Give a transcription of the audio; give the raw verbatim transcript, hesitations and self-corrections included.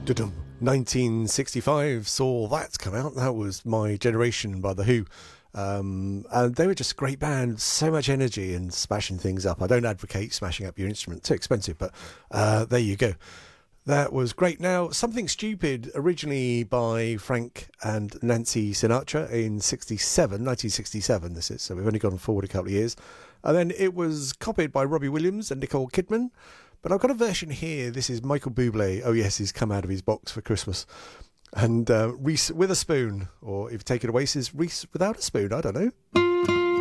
nineteen sixty-five saw that come out. That was My Generation by The Who. Um, and they were just a great band, so much energy and smashing things up. I don't advocate smashing up your instrument, too expensive, but uh, there you go. That was great. Now, Something Stupid, originally by Frank and Nancy Sinatra in sixty-seven, nineteen sixty-seven this is, so we've only gone forward a couple of years. And then it was copied by Robbie Williams and Nicole Kidman. But I've got a version here. This is Michael Bublé. Oh, yes, he's come out of his box for Christmas. And uh, Reese with a spoon. Or if you take it away, says Reese without a spoon. I don't know.